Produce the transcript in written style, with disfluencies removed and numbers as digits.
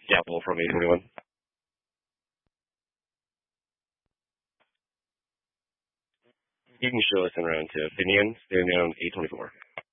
Gapple from A21. You can show us in round two. Finian, standing on A24.